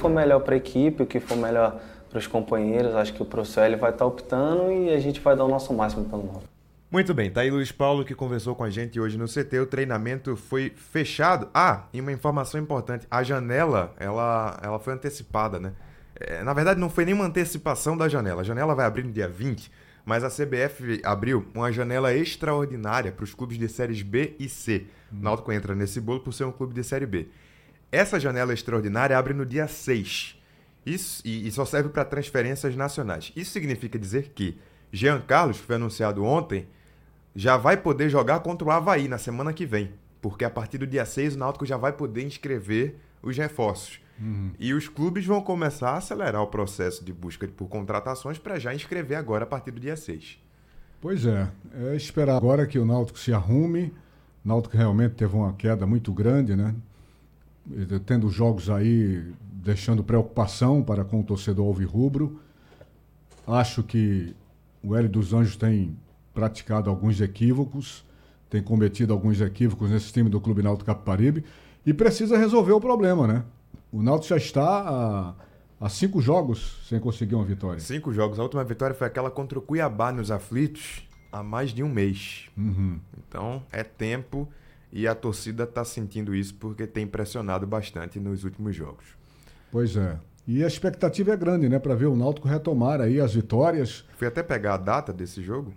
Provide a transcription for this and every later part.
for melhor para a equipe, o que for melhor para os companheiros, acho que o professor ele vai estar optando e a gente vai dar o nosso máximo pelo Náutico. Muito bem, tá aí Luiz Paulo que conversou com a gente hoje no CT, o treinamento foi fechado. E uma informação importante, a janela, ela foi antecipada, né? Na verdade não foi nenhuma antecipação da janela, a janela vai abrir no dia 20, mas a CBF abriu uma janela extraordinária para os clubes de séries B e C. O Náutico entra nesse bolo por ser um clube de série B. Essa janela extraordinária abre no dia 6 e só serve para transferências nacionais. Isso significa dizer que Jean Carlos, que foi anunciado ontem, já vai poder jogar contra o Avaí na semana que vem, porque a partir do dia 6 o Náutico já vai poder inscrever os reforços. E os clubes vão começar a acelerar o processo de busca por contratações para já inscrever agora a partir do dia 6. Pois é esperar agora que o Náutico se arrume. O Náutico realmente teve uma queda muito grande, né? Tendo jogos aí deixando preocupação para com o torcedor alvirrubro. Acho que o Hélio dos Anjos tem praticado alguns equívocos, tem cometido alguns equívocos nesse time do Clube Náutico Capibaribe e precisa resolver o problema, né? O Náutico já está há 5 jogos sem conseguir uma vitória. 5 jogos. A última vitória foi aquela contra o Cuiabá nos aflitos há mais de um mês. Então é tempo e a torcida está sentindo isso porque tem pressionado bastante nos últimos jogos. Pois é. E a expectativa é grande, né? Para ver o Náutico retomar aí as vitórias. Fui até pegar a data desse jogo,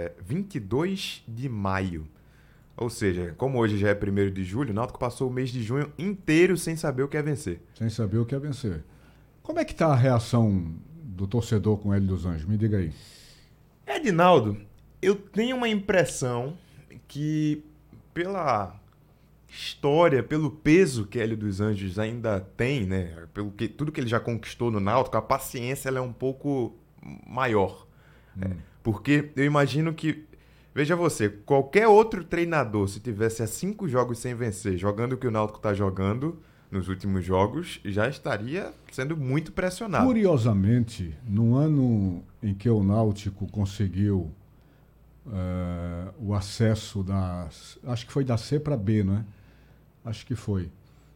22 de maio. Ou seja, como hoje já é 1º de julho, o Náutico passou o mês de junho inteiro sem saber o que é vencer. Sem saber o que é vencer. Como é que está a reação do torcedor com o Hélio dos Anjos? Me diga aí. Edinaldo, eu tenho uma impressão que pela história, pelo peso que Hélio dos Anjos ainda tem, né? Tudo que ele já conquistou no Náutico, a paciência ela é um pouco maior. Porque eu imagino que, veja você, qualquer outro treinador, se tivesse 5 jogos sem vencer, jogando o que o Náutico está jogando nos últimos jogos, já estaria sendo muito pressionado. Curiosamente, no ano em que o Náutico conseguiu o acesso acho que foi da C para B, não é? Acho que foi.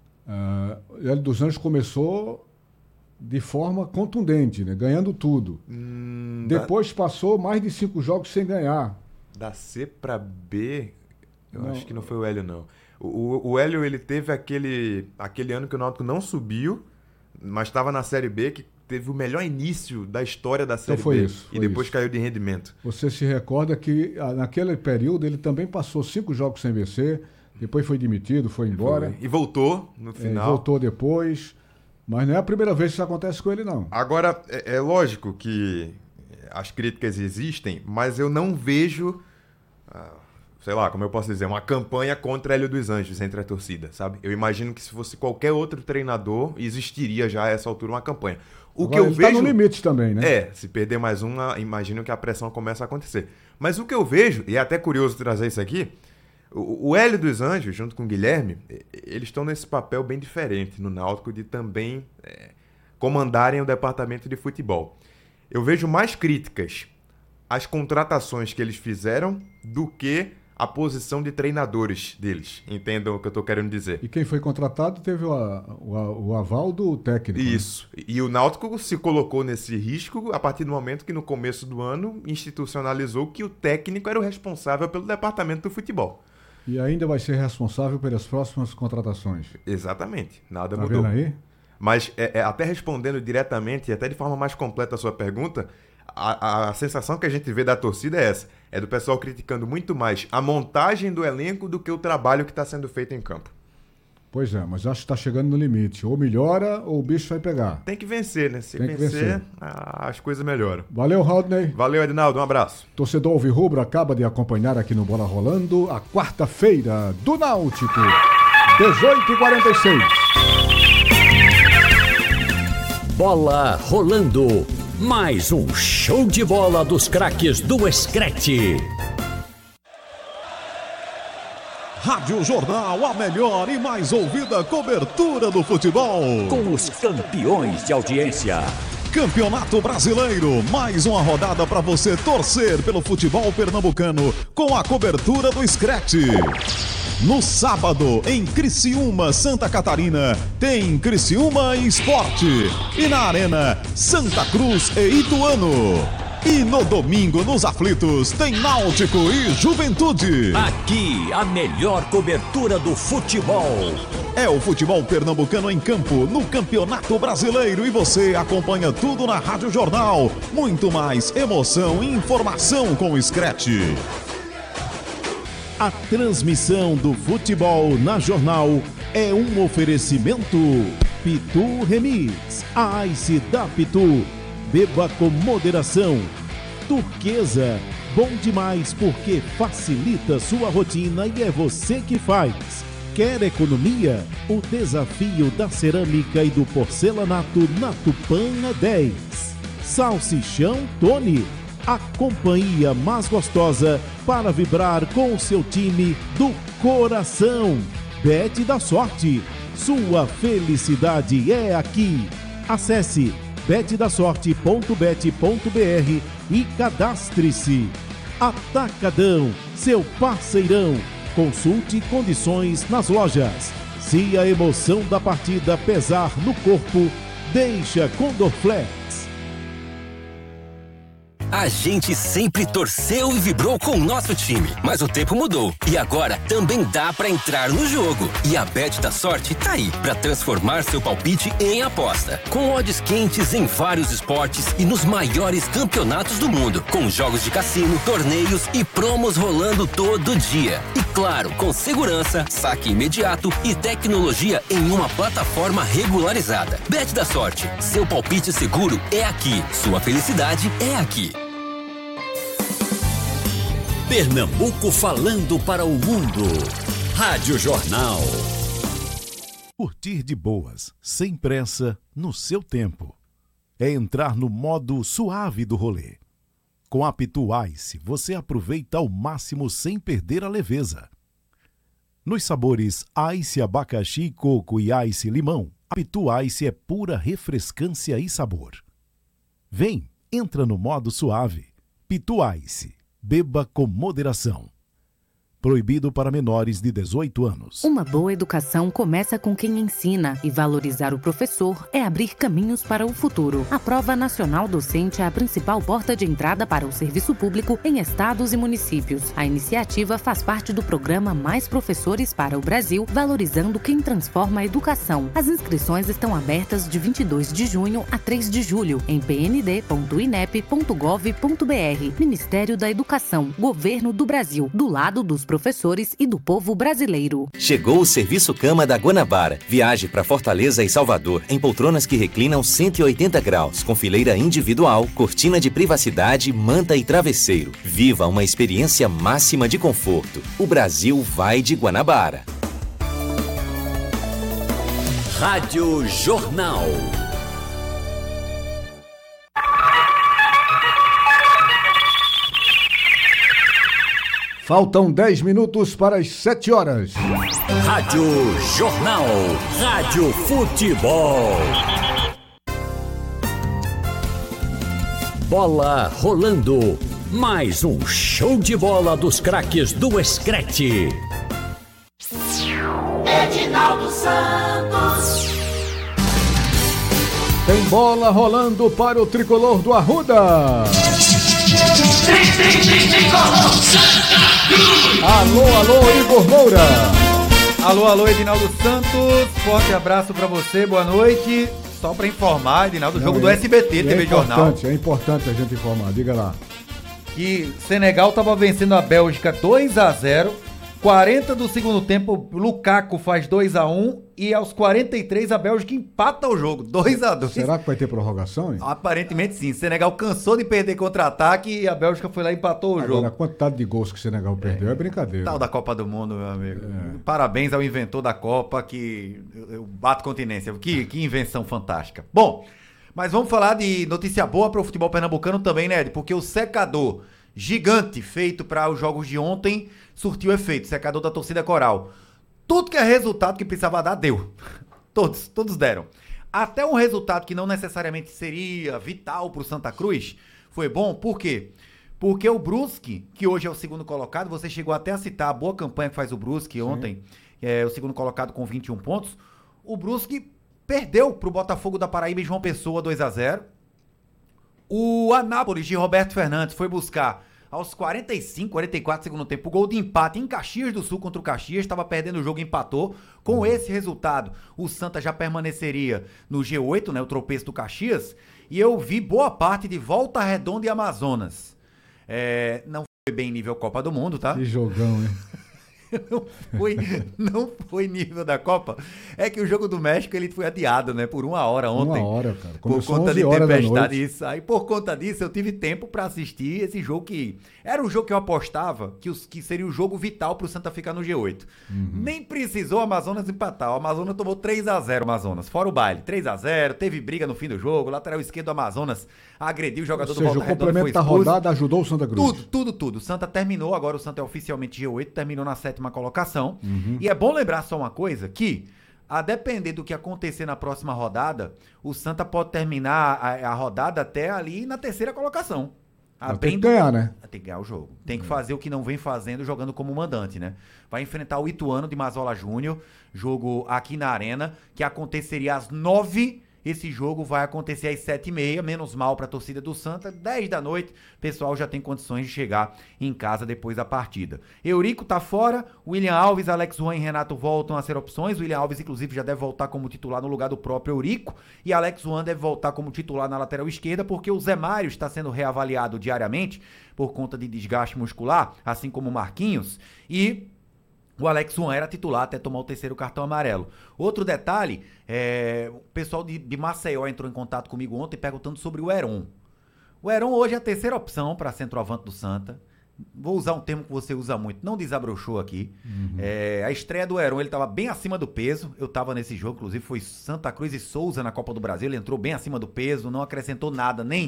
O Hélio dos Anjos começou de forma contundente, né? Ganhando tudo. Depois passou mais de 5 jogos sem ganhar. Da C para B, acho que não foi o Hélio, não. O Hélio, ele teve aquele ano que o Náutico não subiu, mas estava na Série B, que teve o melhor início da história da Série B. E depois caiu de rendimento. Você se recorda que naquele período ele também passou 5 jogos sem vencer, depois foi demitido, foi embora. E voltou no final. Voltou depois, mas não é a primeira vez que isso acontece com ele, não. Agora, é lógico que as críticas existem, mas eu não vejo, sei lá, como eu posso dizer, uma campanha contra Hélio dos Anjos entre a torcida, sabe? Eu imagino que se fosse qualquer outro treinador, existiria já a essa altura uma campanha. Agora, ele está no limite também, né? Se perder mais uma, imagino que a pressão começa a acontecer. Mas o que eu vejo, e é até curioso trazer isso aqui, o Hélio dos Anjos, junto com o Guilherme, eles estão nesse papel bem diferente no Náutico de também comandarem o departamento de futebol. Eu vejo mais críticas às contratações que eles fizeram do que a posição de treinadores deles. Entendam o que eu estou querendo dizer. E quem foi contratado teve o aval do técnico. Isso. Né? E o Náutico se colocou nesse risco a partir do momento que no começo do ano institucionalizou que o técnico era o responsável pelo departamento do futebol. E ainda vai ser responsável pelas próximas contratações. Exatamente. Nada mudou. Tá vendo aí? Mas até respondendo diretamente e até de forma mais completa a sua pergunta, a sensação que a gente vê da torcida é essa. É do pessoal criticando muito mais a montagem do elenco do que o trabalho que está sendo feito em campo. Pois é, mas acho que está chegando no limite. Ou melhora ou o bicho vai pegar. Tem que vencer, né? Se vencer, as coisas melhoram. Valeu, Rodney. Valeu, Edinaldo. Um abraço. Torcedor alvirrubro acaba de acompanhar aqui no Bola Rolando a quarta-feira do Náutico, 18h46. Bola Rolando. Mais um show de bola dos craques do Screte. Rádio Jornal, a melhor e mais ouvida cobertura do futebol. Com os campeões de audiência. Campeonato Brasileiro, mais uma rodada para você torcer pelo futebol pernambucano com a cobertura do Screte. No sábado, em Criciúma, Santa Catarina, tem Criciúma Esporte. E na Arena, Santa Cruz e Ituano. E no domingo, nos aflitos, tem Náutico e Juventude. Aqui, a melhor cobertura do futebol. É o futebol pernambucano em campo, no Campeonato Brasileiro. E você acompanha tudo na Rádio Jornal. Muito mais emoção e informação com o Scratch. A transmissão do futebol na Jornal é um oferecimento Pitu Remix, a Ice da Pitu. Beba com moderação. Turquesa, bom demais porque facilita sua rotina e é você que faz. Quer economia? O desafio da cerâmica e do porcelanato na Tupã é 10. Salsichão Tony, a companhia mais gostosa para vibrar com o seu time do coração. Bet da Sorte, sua felicidade é aqui. Acesse betdasorte.bet.br e cadastre-se. Atacadão, seu parceirão. Consulte condições nas lojas. Se a emoção da partida pesar no corpo, deixa com Dorflex. A gente sempre torceu e vibrou com o nosso time, mas o tempo mudou e agora também dá pra entrar no jogo. E a Bet da Sorte tá aí pra transformar seu palpite em aposta. Com odds quentes em vários esportes e nos maiores campeonatos do mundo, com jogos de cassino, torneios e promos rolando todo dia. E claro, com segurança, saque imediato e tecnologia em uma plataforma regularizada. Bet da Sorte, seu palpite seguro é aqui, sua felicidade é aqui. Pernambuco falando para o mundo. Rádio Jornal. Curtir de boas, sem pressa, no seu tempo. É entrar no modo suave do rolê. Com a Pitu Ice, você aproveita ao máximo sem perder a leveza. Nos sabores Ice abacaxi, coco e Ice limão, a Pitu Ice é pura refrescância e sabor. Vem, entra no modo suave. Pitu Ice. Beba com moderação. Proibido para menores de 18 anos. Uma boa educação começa com quem ensina e valorizar o professor é abrir caminhos para o futuro. A Prova Nacional Docente é a principal porta de entrada para o serviço público em estados e municípios. A iniciativa faz parte do programa Mais Professores para o Brasil, valorizando quem transforma a educação. As inscrições estão abertas de 22 de junho a 3 de julho em pnd.inep.gov.br. Ministério da Educação, Governo do Brasil, do lado dos professores e do povo brasileiro. Chegou o Serviço Cama da Guanabara. Viaje para Fortaleza e Salvador em poltronas que reclinam 180 graus, com fileira individual, cortina de privacidade, manta e travesseiro. Viva uma experiência máxima de conforto. O Brasil vai de Guanabara. Rádio Jornal. Faltam 10 minutos para as 7 horas. Rádio Jornal. Rádio Futebol. Bola rolando. Mais um show de bola dos craques do Scratch. Edinaldo Santos. Tem bola rolando para o tricolor do Arruda. Alô, Igor Moura. Alô, Edinaldo Santos. Forte abraço pra você, boa noite. Só pra informar, Edinaldo, o jogo do SBT, TV Jornal. É importante a gente informar, diga lá. Que Senegal tava vencendo a Bélgica 2-0. 40 do segundo tempo, Lukaku faz 2-1 e aos 43 a Bélgica empata o jogo, 2-2. Será que vai ter prorrogação, hein? Aparentemente sim. Senegal cansou de perder contra-ataque e a Bélgica foi lá e empatou o jogo. Agora, a quantidade de gols que o Senegal perdeu é brincadeira. Tal da Copa do Mundo, meu amigo. Parabéns ao inventor da Copa, que eu bato continência. Que invenção fantástica. Bom, mas vamos falar de notícia boa para o futebol pernambucano também, né, Ed? Porque o secador gigante feito para os jogos de ontem surtiu efeito, secador da torcida coral. Tudo que é resultado que precisava dar, deu. Todos deram. Até um resultado que não necessariamente seria vital para o Santa Cruz, foi bom, por quê? Porque o Brusque, que hoje é o segundo colocado, você chegou até a citar a boa campanha que faz o Brusque ontem, o segundo colocado com 21 pontos. O Brusque perdeu pro Botafogo da Paraíba em João Pessoa 2-0. O Anápolis de Roberto Fernandes foi buscar aos 45, 44 segundo tempo o gol de empate em Caxias do Sul contra o Caxias, estava perdendo o jogo e empatou. Com esse resultado, o Santa já permaneceria no G8, né, o tropeço do Caxias, e eu vi boa parte de Volta Redonda e Amazonas. Não foi bem nível Copa do Mundo, tá? Que jogão, hein? Não foi nível da Copa. É que o jogo do México ele foi adiado, né? Por 1 hora ontem. 1 hora, cara. Por conta de tempestade. Isso. Aí por conta disso eu tive tempo pra assistir esse jogo que... Era um jogo que eu apostava que seria o jogo vital pro Santa ficar no G8. Nem precisou o Amazonas empatar. O Amazonas tomou 3-0 o Amazonas. Fora o baile. 3-0. Teve briga no fim do jogo. Lateral esquerdo do Amazonas agrediu o jogador do Volta Redonda. O complemento da rodada ajudou o Santa Cruz. Tudo. O Santa terminou. Agora o Santa é oficialmente G8. Terminou na 7ª colocação. E é bom lembrar só uma coisa, que a depender do que acontecer na próxima rodada, o Santa pode terminar a rodada até ali na 3ª colocação. Tem que ganhar, né? Tem que ganhar o jogo. Tem que fazer o que não vem fazendo jogando como mandante, né? Vai enfrentar o Ituano de Mazola Júnior, jogo aqui na Arena, que aconteceria às 9h. Esse jogo vai acontecer às 7h30, menos mal para a torcida do Santa. 10 da noite, o pessoal já tem condições de chegar em casa depois da partida. Eurico tá fora, William Alves, Alex Juan e Renato voltam a ser opções. William Alves, inclusive, já deve voltar como titular no lugar do próprio Eurico. E Alex Juan deve voltar como titular na lateral esquerda, porque o Zé Mário está sendo reavaliado diariamente por conta de desgaste muscular, assim como o Marquinhos. E o Alex Juan era titular até tomar o 3º cartão amarelo. Outro detalhe, o pessoal de Maceió entrou em contato comigo ontem perguntando sobre o Heron. O Heron hoje é a 3ª opção para centroavante do Santa. Vou usar um termo que você usa muito, não desabrochou aqui. A estreia do Heron, ele estava bem acima do peso. Eu estava nesse jogo, inclusive foi Santa Cruz e Souza na Copa do Brasil. Ele entrou bem acima do peso, não acrescentou nada, nem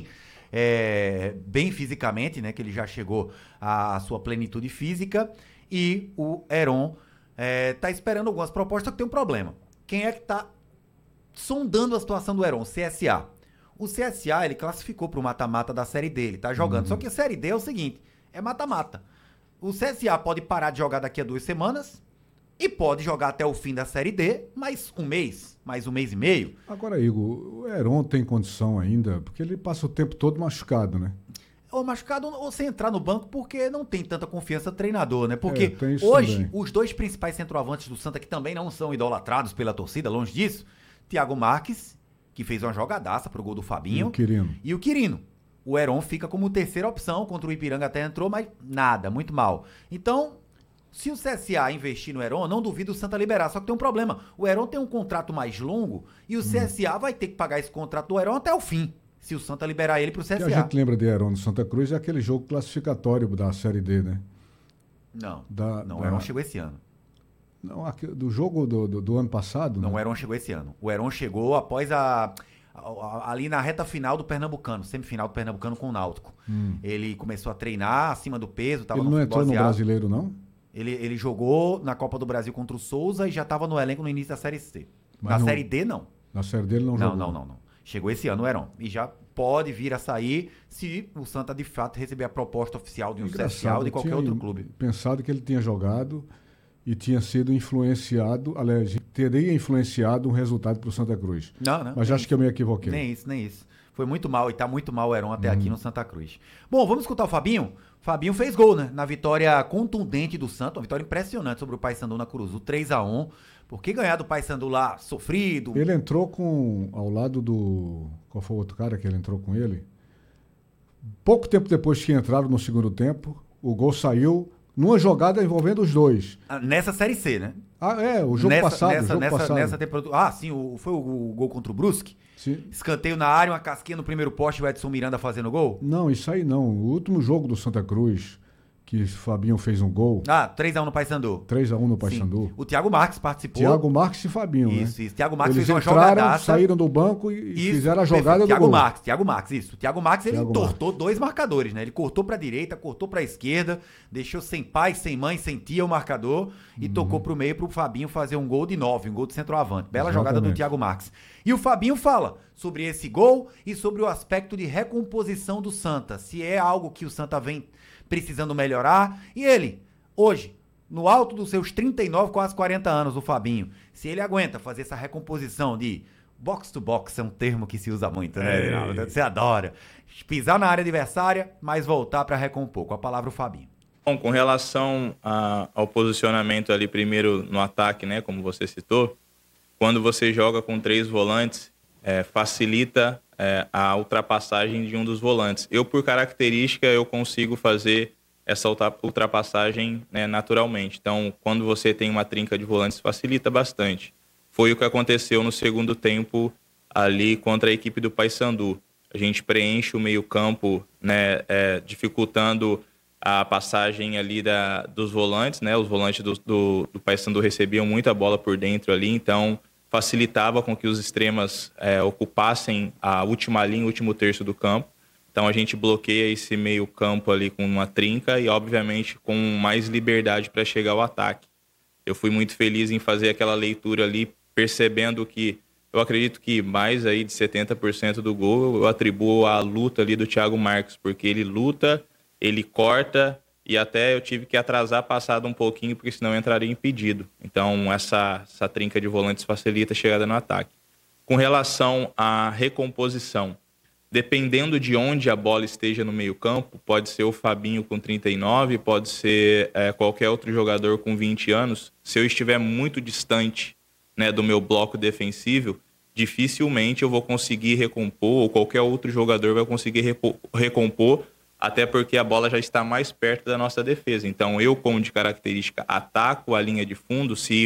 bem fisicamente, né? Que ele já chegou à sua plenitude física. E o Heron tá esperando algumas propostas, só que tem um problema. Quem é que tá sondando a situação do Heron? CSA. O CSA, ele classificou pro mata-mata da Série D, ele tá jogando. Só que a Série D é o seguinte, é mata-mata. O CSA pode parar de jogar daqui a 2 semanas e pode jogar até o fim da Série D, mais um mês e meio. Agora, Igor, o Heron tem condição ainda, porque ele passa o tempo todo machucado, né? Ou machucado ou sem entrar no banco porque não tem tanta confiança do treinador, né? Porque hoje, também. Os 2 principais centroavantes do Santa, que também não são idolatrados pela torcida, longe disso, Thiago Marques, que fez uma jogadaça pro gol do Fabinho. E o Quirino. O Heron fica como 3ª opção, contra o Ipiranga até entrou, mas nada, muito mal. Então, se o CSA investir no Heron, não duvido o Santa liberar. Só que tem um problema, o Heron tem um contrato mais longo e o CSA vai ter que pagar esse contrato do Heron até o fim. Se o Santa liberar ele pro CSA. O que a gente lembra de Heron no Santa Cruz é aquele jogo classificatório da Série D, né? Não, o Heron chegou esse ano. Não, do jogo do ano passado? Não, o Heron chegou esse ano. O Heron chegou após ali na reta final do Pernambucano, semifinal do Pernambucano com o Náutico. Ele começou a treinar acima do peso. Tava ele não entrou no Brasileiro, não? Ele jogou na Copa do Brasil contra o Souza e já estava no elenco no início da Série C. Na Série D, não. Na Série D ele não jogou? Não. Chegou esse ano o Heron. E já pode vir a sair se o Santa de fato receber a proposta oficial de um CSA ou de qualquer outro clube. Pensado que ele tinha jogado e tinha sido influenciado, aliás, teria influenciado um resultado para o Santa Cruz. Não. Mas acho que eu me equivoquei. Nem isso. Foi muito mal e tá muito mal o Heron até aqui no Santa Cruz. Bom, vamos escutar o Fabinho? Fabinho fez gol, né? Na vitória contundente do Santa, uma vitória impressionante sobre o Paysandu na Curuzu, 3-1. Porque ganhar do Paysandu lá, sofrido... Ele entrou ao lado do... Qual foi o outro cara que ele entrou com ele? Pouco tempo depois que entraram no segundo tempo, o gol saiu numa jogada envolvendo os dois. Nessa Série C, né? O jogo passado. Nessa temporada. Sim, foi o gol contra o Brusque? Sim. Escanteio na área, uma casquinha no primeiro poste, o Edson Miranda fazendo gol? Não, isso aí não. O último jogo do Santa Cruz, que o Fabinho fez um gol. 3x1 no Paysandu. 3x1 no Paysandu. O Thiago Marques participou. Thiago Marques e Fabinho, isso, né? Isso. Thiago Marques Eles fez uma entraram, jogadaça. saíram do banco e fizeram a jogada do gol. Thiago Marques, isso. O Thiago Marques, ele entortou 2 marcadores, né? Ele cortou pra direita, cortou pra esquerda, deixou sem pai, sem mãe, sem tia o marcador e tocou pro meio pro Fabinho fazer um gol de 9, um gol de centroavante. Bela jogada do Thiago Marques. E o Fabinho fala sobre esse gol e sobre o aspecto de recomposição do Santa. Se é algo que o Santa vem precisando melhorar. E ele, hoje, no alto dos seus 39, quase 40 anos, o Fabinho, se ele aguenta fazer essa recomposição de box to box, é um termo que se usa muito, né, Reinaldo? Você adora. Pisar na área adversária, mas voltar para recompor. Com a palavra o Fabinho. Bom, com relação ao posicionamento ali primeiro no ataque, né, como você citou, quando você joga com 3 volantes, facilita a ultrapassagem de um dos volantes. Eu, por característica, eu consigo fazer essa ultrapassagem, né, naturalmente. Então, quando você tem uma trinca de volantes, facilita bastante. Foi o que aconteceu no segundo tempo ali contra a equipe do Paysandu. A gente preenche o meio-campo, né, dificultando a passagem ali dos volantes, né? Os volantes do Paysandu recebiam muita bola por dentro ali, então facilitava com que os extremas ocupassem a última linha, o último terço do campo. Então a gente bloqueia esse meio campo ali com uma trinca e, obviamente, com mais liberdade para chegar ao ataque. Eu fui muito feliz em fazer aquela leitura ali, percebendo que eu acredito que mais aí de 70% do gol eu atribuo à luta ali do Thiago Marques, porque ele luta, ele corta e até eu tive que atrasar passado um pouquinho, porque senão eu entraria impedido. Então essa trinca de volantes facilita a chegada no ataque. Com relação à recomposição, dependendo de onde a bola esteja no meio campo, pode ser o Fabinho com 39, pode ser qualquer outro jogador com 20 anos, se eu estiver muito distante, né, do meu bloco defensivo, dificilmente eu vou conseguir recompor, ou qualquer outro jogador vai conseguir recompor, até porque a bola já está mais perto da nossa defesa. Então eu, como de característica, ataco a linha de fundo se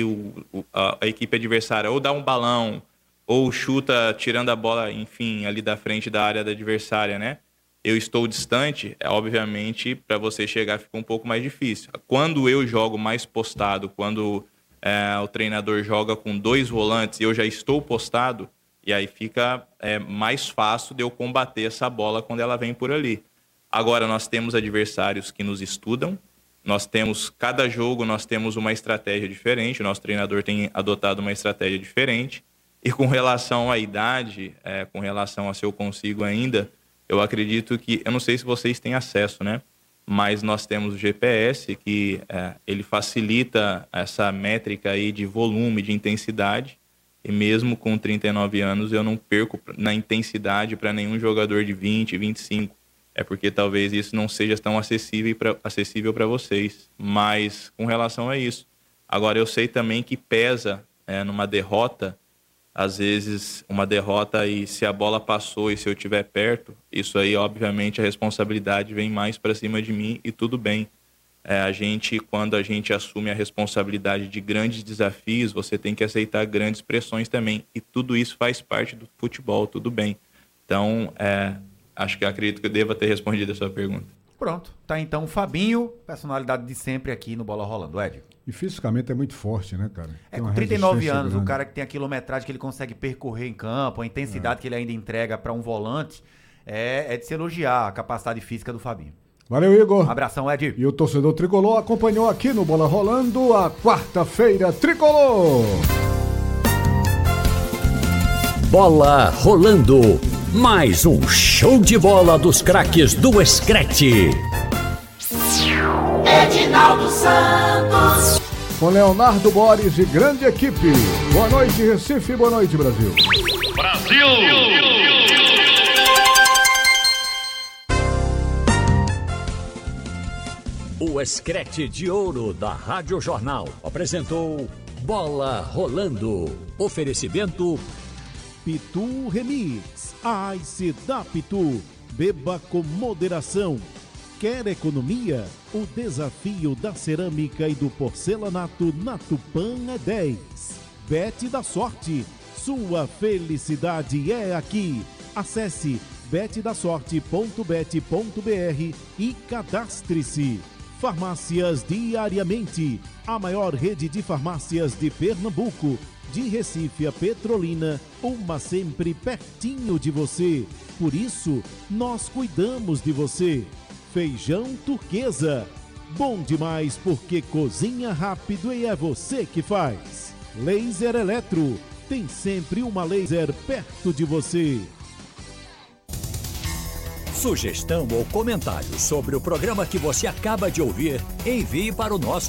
a equipe adversária ou dá um balão, ou chuta tirando a bola, enfim, ali da frente da área da adversária, né? Eu estou distante, obviamente, para você chegar fica um pouco mais difícil. Quando eu jogo mais postado, quando o treinador joga com 2 volantes e eu já estou postado, e aí fica mais fácil de eu combater essa bola quando ela vem por ali. Agora, nós temos adversários que nos estudam, cada jogo nós temos uma estratégia diferente, o nosso treinador tem adotado uma estratégia diferente, e com relação à idade, com relação a se eu consigo ainda, eu acredito que, eu não sei se vocês têm acesso, né? Mas nós temos o GPS, que ele facilita essa métrica aí de volume, de intensidade, e mesmo com 39 anos eu não perco na intensidade para nenhum jogador de 20, 25. É porque talvez isso não seja tão acessível para vocês. Mas com relação a isso. Agora, eu sei também que pesa numa derrota, às vezes uma derrota e se a bola passou e se eu estiver perto, isso aí, obviamente, a responsabilidade vem mais para cima de mim e tudo bem. Quando a gente assume a responsabilidade de grandes desafios, você tem que aceitar grandes pressões também. E tudo isso faz parte do futebol, tudo bem. Então, acredito que eu deva ter respondido a sua pergunta. Pronto, tá então o Fabinho, personalidade de sempre aqui no Bola Rolando, Ed. E fisicamente é muito forte, né, cara? Com 39 anos, grande. O cara que tem a quilometragem que ele consegue percorrer em campo, a intensidade que ele ainda entrega para um volante, é de se elogiar a capacidade física do Fabinho. Valeu, Igor. Abração, Ed. E o torcedor tricolor acompanhou aqui no Bola Rolando a quarta-feira tricolor. Bola Rolando. Mais um show de bola dos craques do Screte. Edinaldo Santos. Com Leonardo Boris e grande equipe. Boa noite, Recife. Boa noite, Brasil. Brasil! O Screte de Ouro da Rádio Jornal apresentou Bola Rolando. Oferecimento Pitu Remix, a Ice da Pitu, beba com moderação. Quer economia? O desafio da cerâmica e do porcelanato na Tupã é 10. Bet da Sorte, sua felicidade é aqui. Acesse betdasorte.bet.br e cadastre-se. Farmácias Diariamente, a maior rede de farmácias de Pernambuco, de Recife a Petrolina, uma sempre pertinho de você. Por isso, nós cuidamos de você. Feijão Turquesa, bom demais porque cozinha rápido e é você que faz. Laser Eletro, tem sempre uma laser perto de você. Sugestão ou comentário sobre o programa que você acaba de ouvir, envie para o nosso